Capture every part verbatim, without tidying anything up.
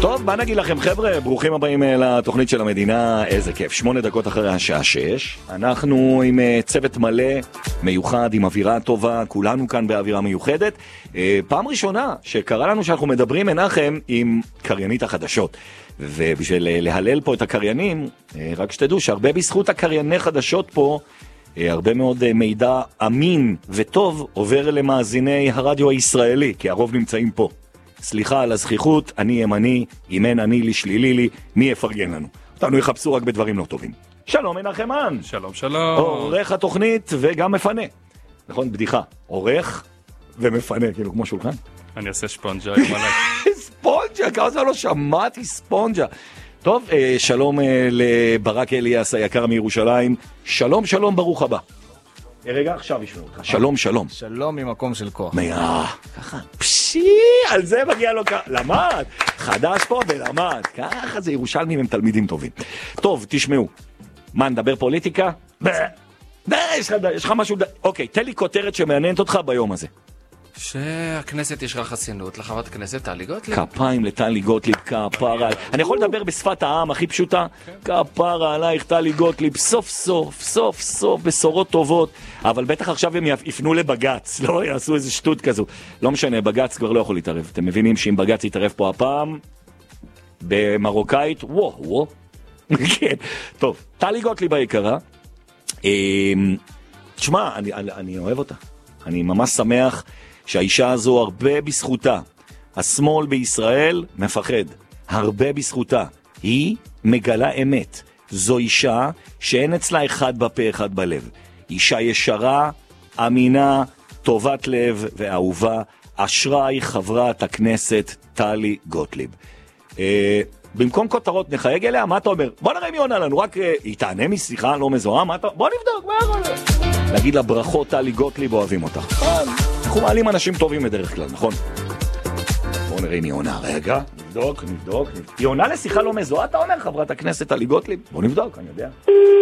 טוב, מה נגיד לכם חבר'ה, ברוכים הבאים לתוכנית של המדינה, איזה כיף, שמונה דקות אחרי השעה שש, אנחנו עם צוות מלא, מיוחד, עם אווירה טובה, כולנו כאן באווירה מיוחדת, פעם ראשונה שקרה לנו שאנחנו מדברים מנחם עם קריינית החדשות, ובשביל להלל פה את הקריינים, רק שתדעו שהרבה בזכות הקרייני חדשות פה, הרבה מאוד מידע אמין וטוב עובר למאזיני הרדיו הישראלי, כי הרוב נמצאים פה. סליחה על הזכיחות, אני ימני, אם אין אני לי שלילי לי, מי יפרגן לנו? אותנו יחפשו רק בדברים לא טובים. שלום מנחמן. שלום שלום. עורך התוכנית וגם מפנה. נכון, בדיחה. עורך ומפנה, כאילו כמו שולחן. אני אעשה ספונג'ה. ספונג'ה, כמה זמן לא שמעתי ספונג'ה. טוב, שלום לברק אליאס היקר מירושלים. שלום שלום, ברוך הבא. רגע, עכשיו ישמעו אותך. שלום, שלום. שלום ממקום של כוח. מה? ככה, פשי, על זה מגיע לו ככה. למד, חדש פה ולמד. ככה זה, ירושלמים הם תלמידים טובים. טוב, תשמעו. מה, נדבר פוליטיקה? יש לך משהו... אוקיי, תן לי כותרת שמעניינת אותך ביום הזה. שהכנסת יש לה חסינות לחברת הכנסת טלי גוטליב. כפיים לטלי גוטליב, כפרה. אני יכול לדבר בשפת העם הכי פשוטה? כפרה עלייך טלי גוטליב, סוף סוף, סוף סוף, בשורות טובות. אבל בטח עכשיו הם יפנו לבגץ, לא יעשו איזה שטות כזו. לא משנה, בגץ כבר לא יכול להתערב. אתם מבינים שאם בגץ יתערב פה הפעם, במרוקאית, וואו, וואו. כן, טוב, טלי גוטליב היקרה. תשמע, אני, אני אוהב אותה. אני ממש שמח שהאישה הזו הרבה בזכותה. השמאל בישראל מפחד. הרבה בזכותה. היא מגלה אמת. זו אישה שאין אצלה אחד בפה אחד בלב. אישה ישרה, אמינה, טובת לב ואהובה. אשרי חברת הכנסת טלי גוטליב. אה, במקום כותרות נחייג אליה, מה אתה אומר? בוא נראה מי עונה לנו, רק היא תענה משיחה לא מזוהה, מה אתה... בוא נבדוק, מה יכול להיות? נגיד לה ברכות טלי גוטליב, אוהבים אותך. אנחנו מעלים אנשים טובים בדרך כלל, נכון? בוא נראה אם היא עונה. רגע, נבדוק, נבדוק. היא עונה לשיחה לא מזוהה, אתה אומר, חברת הכנסת טלי גוטליב? בוא נבדוק, אני יודע.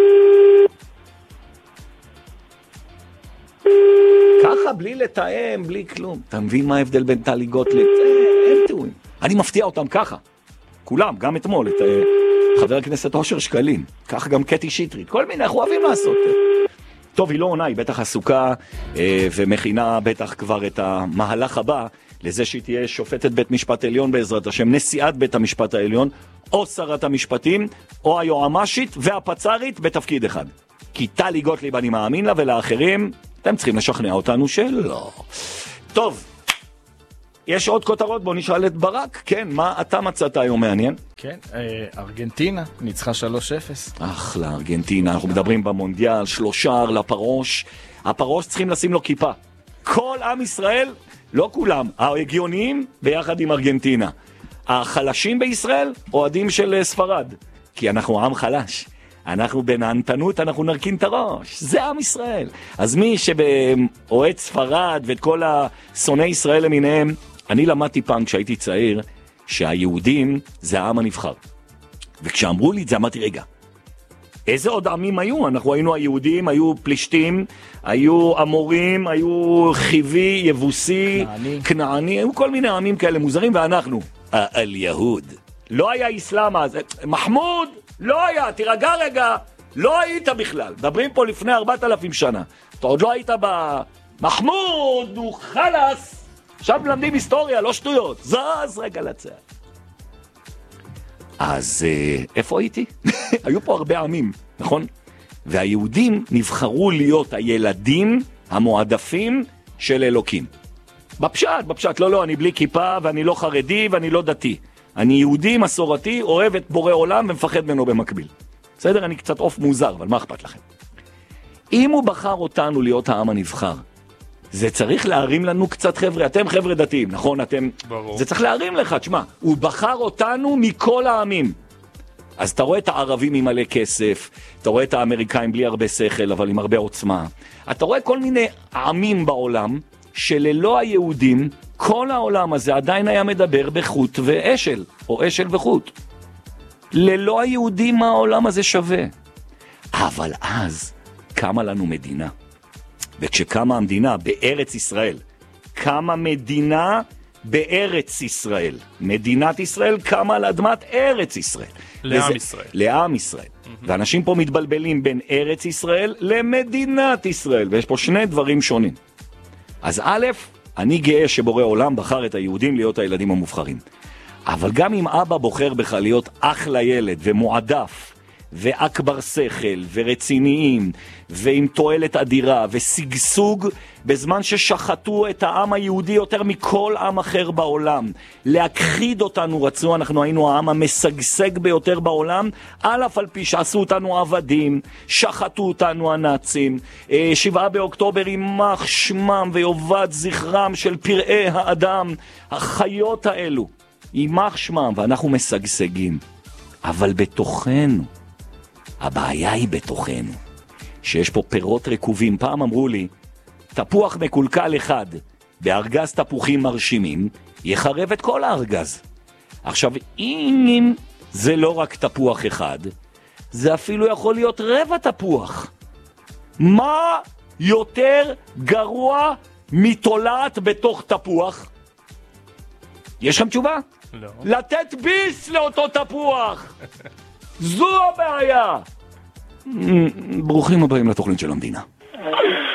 ככה, בלי לתאם, בלי כלום. אתה מבין מה ההבדל בין טלי גוטליב? אין תיאורים. אני מפתיע אותם ככה. כולם, גם אתמול, את uh, חבר הכנסת אושר שקלים, כך גם קטי שטרית, כל מיני, אנחנו אוהבים לעשות. טוב, היא לא עונה, היא בטח עסוקה uh, ומכינה בטח כבר את המהלך הבא, לזה שהיא תהיה שופטת בית משפט עליון בעזרת השם, נשיאת בית המשפט העליון, או שרת המשפטים, או היועמ"שית והפצ"רית בתפקיד אחד. כי טלי גוטליב אני מאמין לה, ולאחרים, אתם צריכים לשכנע אותנו שלא. טוב. יש עוד כותרות, בוא נשאל את ברק. כן, מה אתה מצאת היום מעניין? כן, ארגנטינה ניצחה שלוש אפס. אחלה, ארגנטינה, אנחנו מדברים במונדיאל, שלושה לפרוש. הפרוש צריכים לשים לו כיפה. כל עם ישראל, לא כולם, ההגיוניים ביחד עם ארגנטינה. החלשים בישראל, אוהדים של ספרד. כי אנחנו עם חלש. אנחנו בנענתנות, אנחנו נרכין את הראש. זה עם ישראל. אז מי שבאוהד ספרד ואת כל השונאי ישראל למיניהם, אני למדתי פעם כשהייתי צעיר, שהיהודים זה העם הנבחר. וכשאמרו לי את זה, אמרתי, רגע, איזה עוד עמים היו? אנחנו היינו היהודים, היו פלישתים, היו אמורים, היו חיבי, יבוסי, כנעני, כנעני היו כל מיני עמים כאלה מוזרים, ואנחנו, על יהוד. לא היה איסלאם אז, מחמוד, לא היה, תירגע רגע, לא היית בכלל. מדברים פה לפני ארבעת אלפים שנה. אתה עוד לא היית ב... מחמוד, הוא חלס. עכשיו מלמדים היסטוריה, לא שטויות. זז רגע לצד. אז איפה הייתי? היו פה הרבה עמים, נכון? והיהודים נבחרו להיות הילדים המועדפים של אלוקים. בפשט, בפשט, לא, לא, אני בלי כיפה ואני לא חרדי ואני לא דתי. אני יהודי, מסורתי, אוהב את בורא עולם ומפחד ממנו במקביל. בסדר? אני קצת אוף מוזר, אבל מה אכפת לכם? אם הוא בחר אותנו להיות העם הנבחר, זה צריך להרים לנו קצת חבר'ה. אתם חבר'ה דתיים, נכון? אתם... ברור. זה צריך להרים לך, תשמע. הוא בחר אותנו מכל העמים. אז אתה רואה את הערבים עם מלא כסף, אתה רואה את האמריקאים בלי הרבה שכל, אבל עם הרבה עוצמה. אתה רואה כל מיני עמים בעולם, שללא היהודים, כל העולם הזה עדיין היה מדבר בחוט ואשל, או אשל וחוט. ללא היהודים העולם הזה שווה. אבל אז קמה לנו מדינה. וכשקמה המדינה בארץ ישראל, קמה מדינה בארץ ישראל. מדינת ישראל קמה על אדמת ארץ ישראל. לעם וזה, ישראל. לעם ישראל. Mm-hmm. ואנשים פה מתבלבלים בין ארץ ישראל למדינת ישראל, ויש פה שני דברים שונים. אז א', אני גאה שבורא עולם בחר את היהודים להיות הילדים המובחרים. אבל גם אם אבא בוחר בך להיות אחלה ילד ומועדף, ואקבר שכל, ורציניים, ועם תועלת אדירה, וסגסוג, בזמן ששחטו את העם היהודי יותר מכל עם אחר בעולם. להכחיד אותנו רצו, אנחנו היינו העם המשגשג ביותר בעולם, על אף על פי שעשו אותנו עבדים, שחטו אותנו הנאצים. שבעה באוקטובר יימח שמם ויובד זכרם של פראי האדם, החיות האלו, יימח שמם, ואנחנו משגשגים. אבל בתוכנו, הבעיה היא בתוכנו, שיש פה פירות רקובים. פעם אמרו לי, תפוח מקולקל אחד בארגז תפוחים מרשימים, יחרב את כל הארגז. עכשיו, אם זה לא רק תפוח אחד, זה אפילו יכול להיות רבע תפוח. מה יותר גרוע מתולעת בתוך תפוח? יש לכם תשובה? לא. לתת ביס לאותו תפוח. זו הבעיה. ברוכים הבאים לתוכנית של המדינה.